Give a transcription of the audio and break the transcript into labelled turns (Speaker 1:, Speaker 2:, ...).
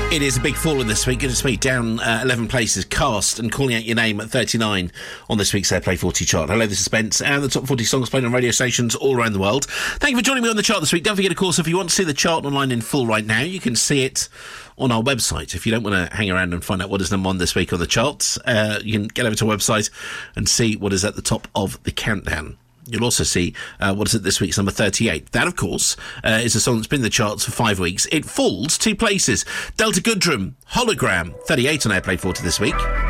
Speaker 1: It is a big fall in this week. Goodness me, down 11 places. Cast and Calling Out Your Name at 39 on this week's Airplay 40 chart. Hello, this is Spence, and the top 40 songs played on radio stations all around the world. Thank you for joining me on the chart this week. Don't forget, of course, if you want to see the chart online in full right now, you can see it on our website. If you don't want to hang around and find out what is number one this week on the charts, you can get over to our website and see what is at the top of the countdown. You'll also see what is at this week's number 38. That, of course, is a song that's been in the charts for 5 weeks. It falls 2 places. Delta Goodrem, Hologram, 38 on Airplay 40 this week.